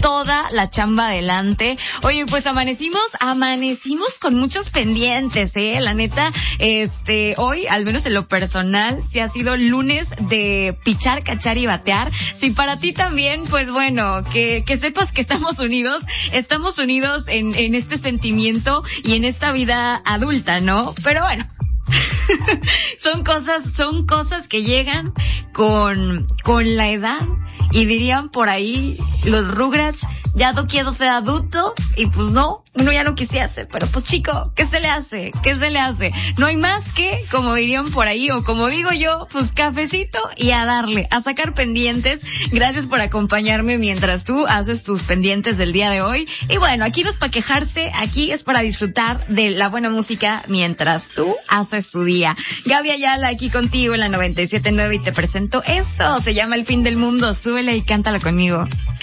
toda la chamba adelante. Oye, pues amanecimos con muchos pendientes, la neta, hoy, al menos en lo personal, sí ha sido lunes de pichar, cachar y batear. Si para ti también, pues bueno, que sepas que estamos unidos en este sentimiento y en esta vida adulta, ¿no? Pero bueno. Son cosas que llegan con la edad, y dirían por ahí los Rugrats, ya no quiero ser adulto, y pues no, uno ya no quisiese, pero pues chico, ¿qué se le hace? No hay más que, como dirían por ahí, o como digo yo, pues cafecito y a darle, a sacar pendientes. Gracias por acompañarme mientras tú haces tus pendientes del día de hoy. Y bueno, aquí no es para quejarse, aquí es para disfrutar de la buena música mientras tú haces tu día. Gaby Ayala aquí contigo en la 97.9 y te presento esto, se llama El Fin del Mundo. Súbele y cántala conmigo.